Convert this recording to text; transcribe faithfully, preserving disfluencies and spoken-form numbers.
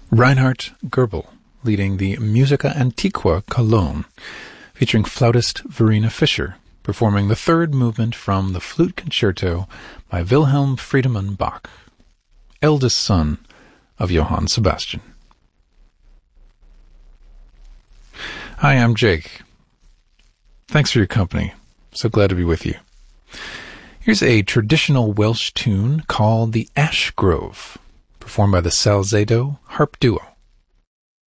Reinhard Goebel leading the Musica Antiqua Cologne, featuring flautist Verena Fischer, performing the third movement from the Flute Concerto by Wilhelm Friedemann Bach, eldest son of Johann Sebastian. Hi, I'm Jake. Thanks for your company. So glad to be with you. Here's a traditional Welsh tune called the Ash Grove, performed by the Salzedo Harp Duo.